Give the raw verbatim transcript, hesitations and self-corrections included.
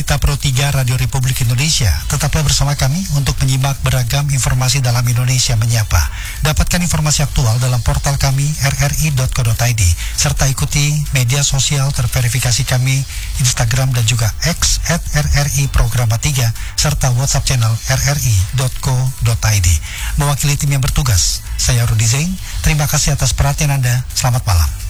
Berita Pro tiga Radio Republik Indonesia. Tetaplah bersama kami untuk menyimak beragam informasi dalam Indonesia Menyapa. Dapatkan informasi aktual dalam portal kami r r i dot co dot i d serta ikuti media sosial terverifikasi kami Instagram dan juga X at r r i programa tiga serta WhatsApp channel r r i dot co dot i d. Mewakili tim yang bertugas, saya Rudi Zain. Terima kasih atas perhatian Anda. Selamat malam.